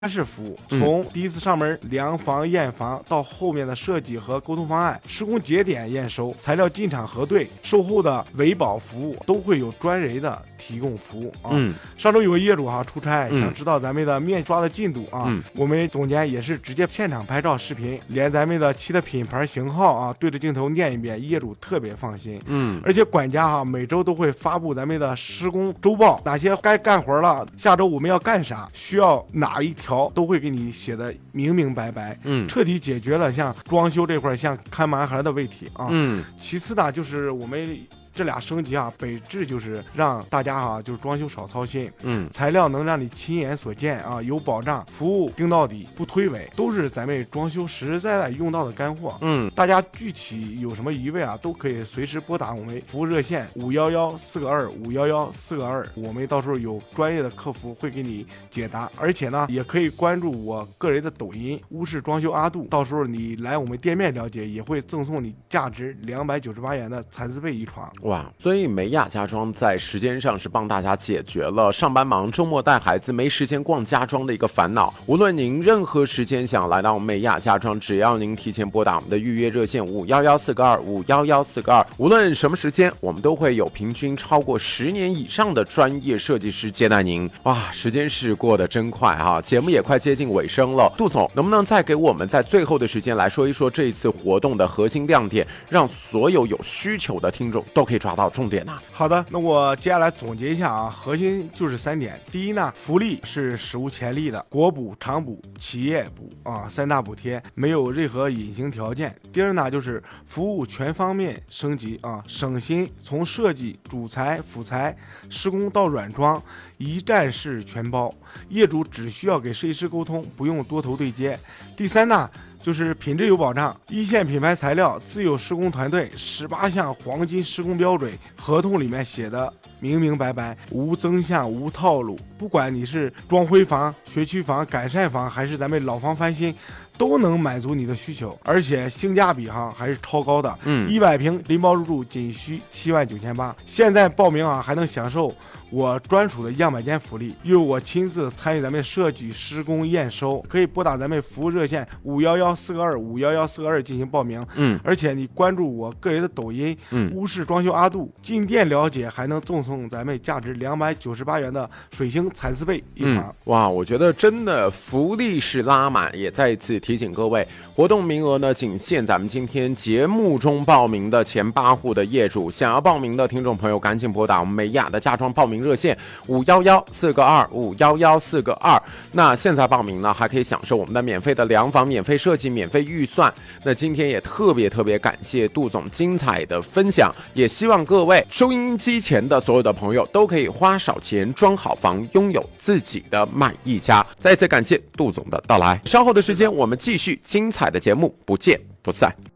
式服务，从第一次上门量房验房到后面的设计和沟通方案、施工节点验收、材料进场核对、售后的维保服务，都会有专人的提供服务啊。上周有个业主出差，想知道咱们的面刷的进度啊，我们总监也是直接现场拍照视频，连咱们的漆的品牌型号啊对着镜头念一遍，业主特别放心。而且管家每周都会发布咱们的施工周报，哪些该干活了，下周我们要干啥，需要哪一条都会给你写的明明白白，彻底解决了像装修这块像看盲盒的问题啊。其次呢，就是我们这俩升级本质就是让大家就是装修少操心，材料能让你亲眼所见有保障，服务盯到底不推诿，都是咱们装修实实在在用到的干货。大家具体有什么疑问都可以随时拨打我们服务热线511-422-511-422，我们到时候有专业的客服会给你解答。而且呢，也可以关注我个人的抖音乌市装修阿杜，到时候你来我们店面了解，也会赠送你价值298元的蚕丝被一床。 哇，所以美雅家装在时间上是帮大家解决了上班忙、周末带孩子没时间逛家装的一个烦恼。无论您任何时间想来到美雅家装，只要您提前拨打我们的预约热线511-422-511-422，无论什么时间，我们都会有平均超过10年以上的专业设计师接待您。哇，时间是过得真快节目也快接近尾声了。杜总，能不能再给我们在最后的时间来说一说这一次活动的核心亮点，让所有有需求的听众都可以抓到重点好的，那我接下来总结一下核心就是3点。第一呢，福利是史无前例的，国补、厂补、企业补3大补贴，没有任何隐形条件。第二呢，就是服务全方面升级省心，从设计、主材、辅材、施工到软装，一站式全包，业主只需要给设计师沟通，不用多头对接。第三呢，就是品质有保障，一线品牌材料，自有施工团队，18项黄金施工标准，合同里面写的明明白白，无增项无套路。不管你是装恢房、学区房、改善房，还是咱们老房翻新，都能满足你的需求，而且性价比还是超高的。100平拎包入住仅需79800，现在报名还能享受我专属的样板间福利，由我亲自参与咱们设计施工验收，可以拨打咱们服务热线511-422-511-422进行报名。而且你关注我个人的抖音乌市装修阿杜，进店了解还能赠送咱们价值298元的水星蚕丝被一床。 哇，我觉得真的福利是拉满，也再一次提醒各位，活动名额呢仅限咱们今天节目中报名的前8户的业主，想要报名的听众朋友赶紧拨打我们美雅的家装报名热线511-422-511-422。那现在报名呢，还可以享受我们的免费的量房、免费设计、免费预算。那今天也特别感谢杜总精彩的分享，也希望各位收音机前的所有的朋友都可以花少钱装好房，拥有自己的满意家。再次感谢杜总的到来，稍后的时间我们继续精彩的节目，不见不散。